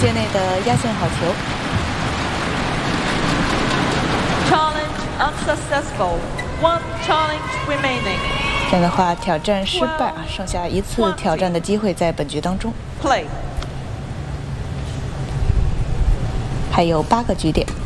界内的压线好球。 Challenge unsuccessful. One challenge remaining. 这样的话，挑战失败啊，剩下一次挑战的机会在本局当中。 Play. 还有8个局点。